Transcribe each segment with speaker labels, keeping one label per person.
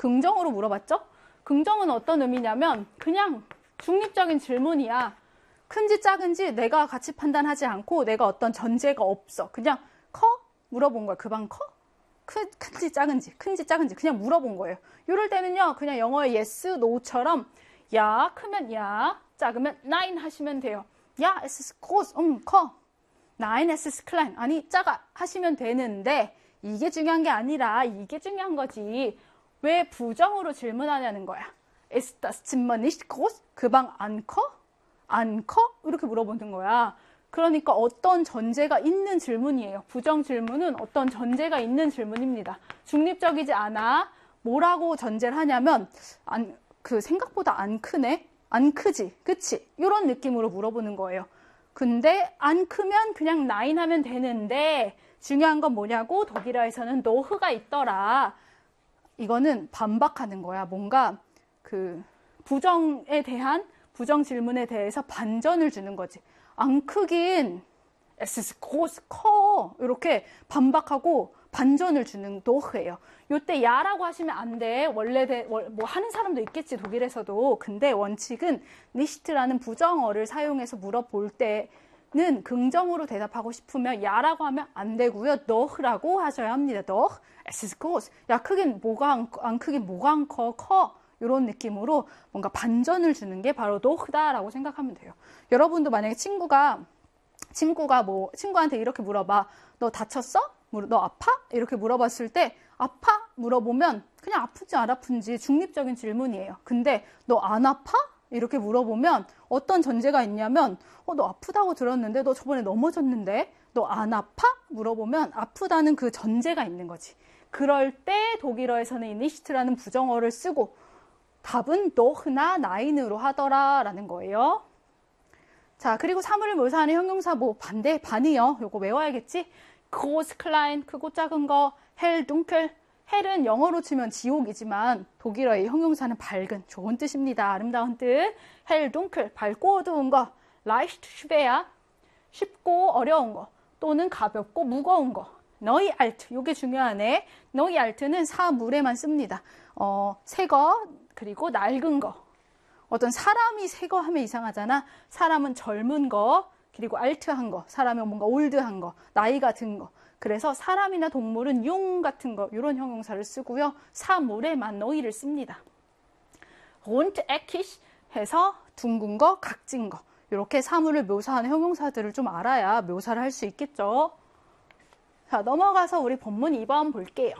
Speaker 1: 긍정으로 물어봤죠? 긍정은 어떤 의미냐면 그냥 중립적인 질문이야. 큰지 작은지 내가 같이 판단하지 않고 내가 어떤 전제가 없어. 그냥 커? 물어본 거야. 그 방 커? 큰지 작은지 그냥 물어본 거예요. 이럴 때는요. 그냥 영어의 yes, no처럼 야, 크면 야, 작으면 nein 하시면 돼요. 야, es ist groß, 커. nein, es ist klein. 아니, 작아 하시면 되는데 이게 중요한 게 아니라 이게 중요한 거지. 왜 부정으로 질문하냐는 거야. Ist das Zimmer nicht groß? 그 방 안 커? 안 커? 이렇게 물어보는 거야. 그러니까 어떤 전제가 있는 질문이에요. 부정 질문은 어떤 전제가 있는 질문입니다. 중립적이지 않아. 뭐라고 전제를 하냐면 생각보다 안 크네? 안 크지? 그치? 이런 느낌으로 물어보는 거예요. 근데 안 크면 그냥 nein 하면 되는데 중요한 건 뭐냐고? 독일어에서는 no가 있더라. 이거는 반박하는 거야. 뭔가 그 부정에 대한 부정 질문에 대해서 반전을 주는 거지. 안 크긴 es ist groß, 커. 이렇게 반박하고 반전을 주는 no예요. 요때 야라고 하시면 안 돼. 원래 뭐 하는 사람도 있겠지, 독일에서도. 근데 원칙은 nicht라는 부정어를 사용해서 물어볼 때는 긍정으로 대답하고 싶으면 야라고 하면 안 되고요. no라고 하셔야 합니다. no, es ist groß. 야, 크긴 뭐가 안 크긴 뭐가 안 커. 이런 느낌으로 뭔가 반전을 주는 게 바로 no다라고 생각하면 돼요. 여러분도 만약에 친구한테 이렇게 물어봐. 너 다쳤어? 너 아파? 이렇게 물어봤을 때 아파? 물어보면 그냥 아픈지 안 아픈지 중립적인 질문이에요. 근데 너 안 아파? 이렇게 물어보면 어떤 전제가 있냐면 너 아프다고 들었는데 너 저번에 넘어졌는데 너 안 아파? 물어보면 아프다는 그 전제가 있는 거지. 그럴 때 독일어에서는 이 nicht라는 부정어를 쓰고 답은 no나 nein으로 하더라라는 거예요. 자, 그리고 사물을 묘사하는 형용사 반이요. 요거 외워야겠지? groß, klein, 크고 작은 거, hell, dunkel. hell은 영어로 치면 지옥이지만 독일어의 형용사는 밝은, 좋은 뜻입니다. 아름다운 뜻. hell, dunkel, 밝고 어두운 거. leicht, schwer, 쉽고 어려운 거. 또는 가볍고 무거운 거. neu alt, 요게 중요하네. neu alt는 사물에만 씁니다. 새 거, 그리고 낡은 거. 어떤 사람이 새 거 하면 이상하잖아. 사람은 젊은 거, 그리고 알트한 거. 사람은 뭔가 올드한 거, 나이가 든 거. 그래서 사람이나 동물은 용 같은 거, 이런 형용사를 쓰고요. 사물에만 neu를 씁니다. rundeckig 해서 둥근 거, 각진 거. 이렇게 사물을 묘사하는 형용사들을 좀 알아야 묘사를 할 수 있겠죠. 자, 넘어가서 우리 본문 2번 볼게요.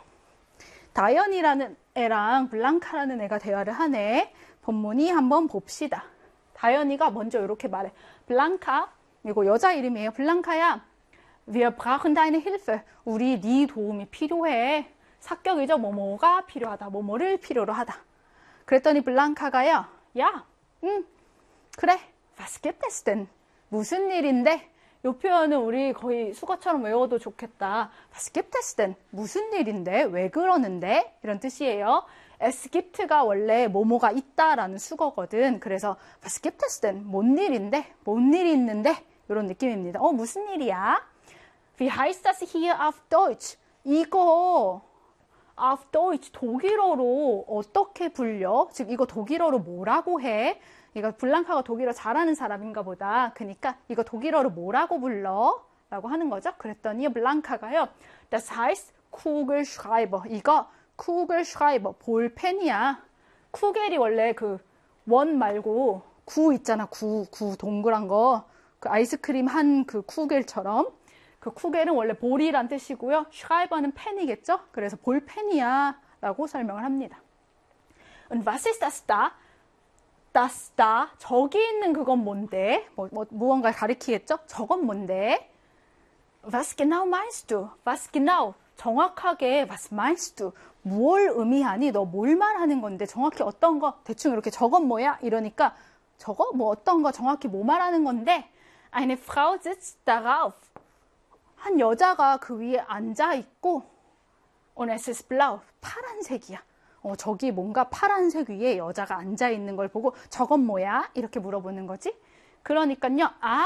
Speaker 1: 다연이라는 애랑 블랑카라는 애가 대화를 하네. 본문이 한번 봅시다. 다연이가 먼저 이렇게 말해. 블랑카, 이거 여자 이름이에요. 블랑카야, wir brauchen deine Hilfe. 우리 네 도움이 필요해. 사격이죠. 뭐뭐가 필요하다. 뭐뭐를 필요로 하다. 그랬더니 블랑카가요. 야, 그래. Was gibt es denn? 무슨 일인데? 이 표현은 우리 거의 수거처럼 외워도 좋겠다. Was gibt es denn? 무슨 일인데? 왜 그러는데? 이런 뜻이에요. Es gibt가 원래 뭐뭐가 있다라는 수거거든. 그래서 Was gibt es denn? 뭔 일인데? 뭔 일이 있는데? 이런 느낌입니다. 무슨 일이야? Wie heißt das hier auf Deutsch? 이거 auf Deutsch 독일어로 어떻게 불려? 즉 이거 독일어로 뭐라고 해? 이거 블랑카가 독일어 잘하는 사람인가 보다. 그러니까 이거 독일어로 뭐라고 불러? 라고 하는 거죠. 그랬더니 블랑카가요. Das heißt Kugelschreiber. 이거 Kugelschreiber, 볼펜이야. 쿠겔이 원래 그 원 말고 구 있잖아. 구 동그란 거. 그 아이스크림 한 그 쿠겔처럼. 그 쿠겔은 원래 볼이란 뜻이고요. Schreiber는 펜이겠죠. 그래서 볼펜이야 라고 설명을 합니다. Und was ist das da? das da, 저기 있는 그건 뭔데? 무언가 가리키겠죠? 저건 뭔데? Was genau meinst du? Was genau? 정확하게 was meinst du? 뭘 의미하니? 너 뭘 말하는 건데? 정확히 어떤 거? 대충 이렇게 저건 뭐야? 이러니까 저거? 뭐 어떤 거? 정확히 뭐 말하는 건데? Eine Frau sitzt darauf. 한 여자가 그 위에 앉아 있고 und es ist blau. 파란색이야. 저기 뭔가 파란색 위에 여자가 앉아 있는 걸 보고 저건 뭐야? 이렇게 물어보는 거지. 그러니까요.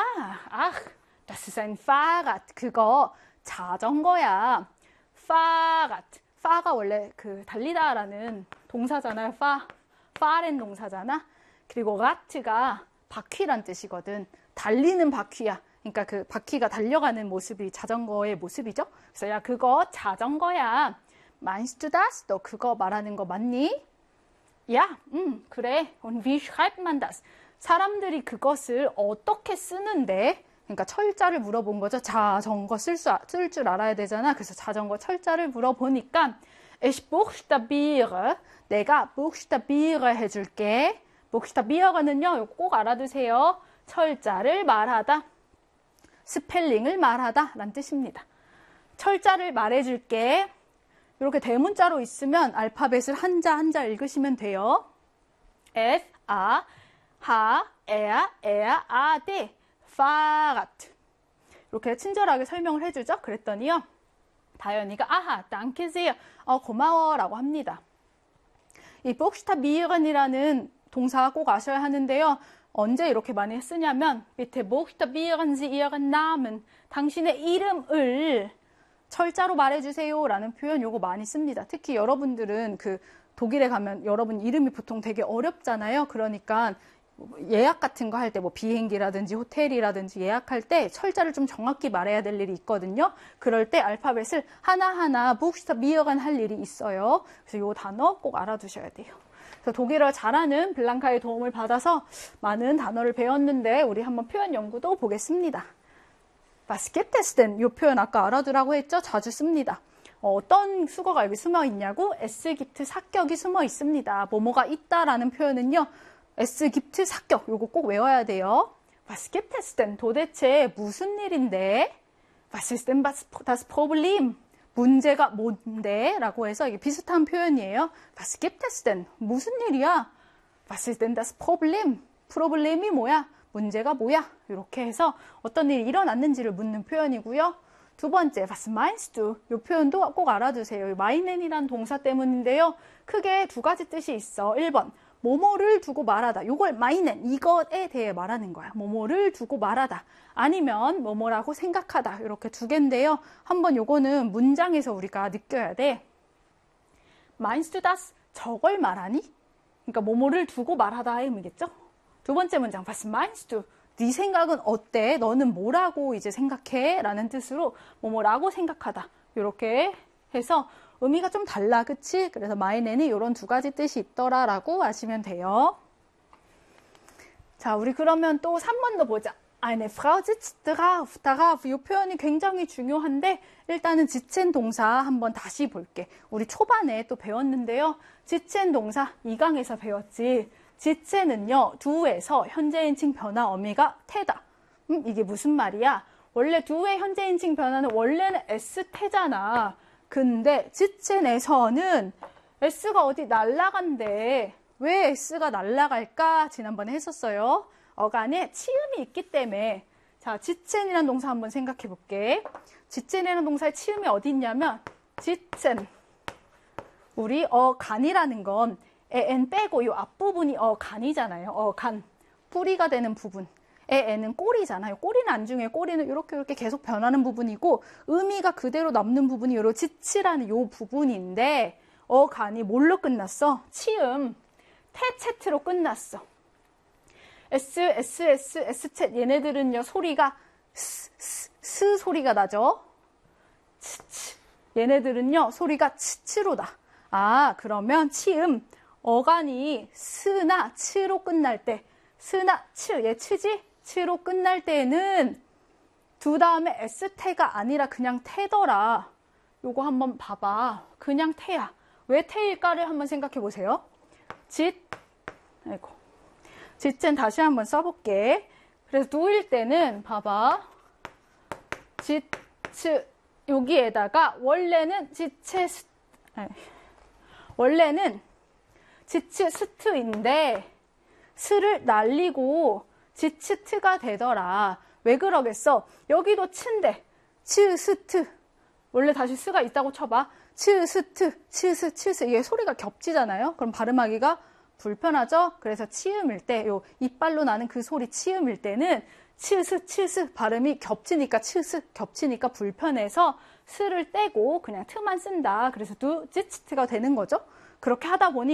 Speaker 1: das ist ein Fahrrad. 그거 자전거야. Fahrrad. 파가 원래 그 달리다라는 동사잖아요. fahren 동사잖아. 그리고 rad가 바퀴란 뜻이거든. 달리는 바퀴야. 그러니까 그 바퀴가 달려가는 모습이 자전거의 모습이죠. 그래서 야, 그거 자전거야. Meinst du das? 너 그거 말하는 거 맞니? 야, 그래. Und wie schreibt man das? 사람들이 그것을 어떻게 쓰는데? 그러니까 철자를 물어본 거죠. 자전거 쓸 줄 알아야 되잖아. 그래서 자전거 철자를 물어보니까 Ich buchstabiere. 내가 buchstabiere 해줄게. buchstabiere는요, 꼭 알아두세요. 철자를 말하다. 스펠링을 말하다 라는 뜻입니다. 철자를 말해줄게. 이렇게 대문자로 있으면 알파벳을 한자 한자 읽으시면 돼요. F, A, H, A, D, Fahrrad. 이렇게 친절하게 설명을 해주죠. 그랬더니요, 다현이가 아하, danke sehr, 고마워 라고 합니다. 이 buchstabieren이라는 동사 꼭 아셔야 하는데요. 언제 이렇게 많이 쓰냐면 bitte buchstabieren Sie Ihren Namen. 당신의 이름을 철자로 말해주세요 라는 표현 요거 많이 씁니다. 특히 여러분들은 그 독일에 가면 여러분 이름이 보통 되게 어렵잖아요. 그러니까 예약 같은 거 할 때 뭐 비행기라든지 호텔이라든지 예약할 때 철자를 좀 정확히 말해야 될 일이 있거든요. 그럴 때 알파벳을 하나하나 buchstabieren 할 일이 있어요. 그래서 요 단어 꼭 알아두셔야 돼요. 그래서 독일어 잘하는 블랑카의 도움을 받아서 많은 단어를 배웠는데 우리 한번 표현 연구도 보겠습니다. Was gibt es denn? 이 표현 아까 알아두라고 했죠? 자주 씁니다. 어떤 수거가 여기 숨어 있냐고? Es gibt 사격이 숨어 있습니다. 뭐뭐가 있다라는 표현은요. Es gibt 사격. 요거 꼭 외워야 돼요. Was gibt es denn? 도대체 무슨 일인데? Was ist denn das Problem? 문제가 뭔데? 라고 해서 이게 비슷한 표현이에요. Was gibt es denn? 무슨 일이야? Was ist denn das Problem? 프로블렘이 뭐야? 문제가 뭐야? 이렇게 해서 어떤 일이 일어났는지를 묻는 표현이고요. 두 번째, was meinst du? 이 표현도 꼭 알아두세요. meinen이란 동사 때문인데요. 크게 두 가지 뜻이 있어. 1번, 뭐뭐를 두고 말하다. 이걸 meinen, 이것에 대해 말하는 거야. 뭐뭐를 두고 말하다. 아니면 뭐뭐라고 생각하다. 이렇게 두 개인데요. 한번 요거는 문장에서 우리가 느껴야 돼. meinst du das? 저걸 말하니? 그러니까 뭐뭐를 두고 말하다의 의미겠죠? 두 번째 문장, was meinst du? 네 생각은 어때? 너는 뭐라고 이제 생각해? 라는 뜻으로 뭐뭐라고 생각하다. 이렇게 해서 의미가 좀 달라, 그치? 그래서 meinen이 이런 두 가지 뜻이 있더라라고 아시면 돼요. 자, 우리 그러면 또 3번도 보자. Eine Frau sitzt darauf. 이 표현이 굉장히 중요한데 일단은 지첸 동사 한번 다시 볼게. 우리 초반에 또 배웠는데요. 지첸 동사 2강에서 배웠지. 지체는요, 두에서 현재인칭 변화 어미가 태다. 이게 무슨 말이야? 원래 두의 현재인칭 변화는 원래는 S태잖아. 근데 지체에서는 S가 어디 날아간대. 왜 S가 날아갈까? 지난번에 했었어요. 어간에 치음이 있기 때문에. 자, 지첸이라는 동사 한번 생각해 볼게. 지첸이라는 동사의 치음이 어디 있냐면 지첸. 우리 어간이라는 건 엔 빼고 이 앞부분이 간이잖아요. 간. 뿌리가 되는 부분. 에는 꼬리잖아요. 꼬리는 안 중요해요. 꼬리는 이렇게 계속 변하는 부분이고 의미가 그대로 남는 부분이 요 지치라는 요 부분인데 간이 뭘로 끝났어? 치음. 태채트로 끝났어. S챗 얘네들은요. 소리가 스 소리가 나죠. 얘네들은요. 소리가 치치로 나. 아, 그러면 치음. 어간이 스나 치로 끝날 때, 스나 치, 얘 치지? 치로 끝날 때는 두 다음에 S태가 아니라 그냥 태더라. 요거 한번 봐봐. 그냥 태야. 왜 태일까를 한번 생각해 보세요. 짓은 다시 한번 써볼게. 그래서 누일 때는 봐봐. 여기에다가 원래는 원래는 스트인데 스를 날리고 지츠트가 되더라. 왜 그러겠어? 여기도 치인데 스트 원래 다시 스가 있다고 쳐봐. 스트 이게 소리가 겹치잖아요. 그럼 발음하기가 불편하죠? 그래서 치음일 때, 요 이빨로 나는 그 소리 치음일 때는 치스 발음이 겹치니까 겹치니까 불편해서 스를 떼고 그냥 트만 쓴다. 그래서 찌츠트가 되는 거죠. 그렇게 하다 보니